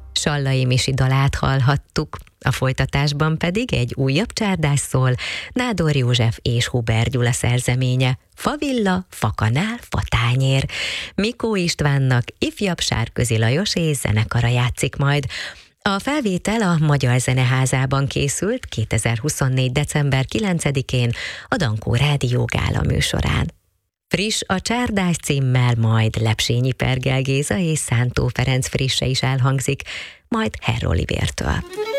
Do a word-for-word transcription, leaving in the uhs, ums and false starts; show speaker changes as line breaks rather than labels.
Sallai Misi dalát hallhattuk, a folytatásban pedig egy újabb csárdás szól, Nádor József és Huber Gyula szerzeménye, Favilla, fakanál, fatányér. Mikó Istvánnak, ifjabb Sárközi Lajos és zenekara játszik majd. A felvétel a Magyar Zeneházában készült kétezer-huszonnégy. december kilencedikén a Dankó Rádió gála műsorán. Friss a csárdás címmel, majd Lepsényi Pergel Géza és Szántó Ferenc frisse is elhangzik, majd Herr Olivértől.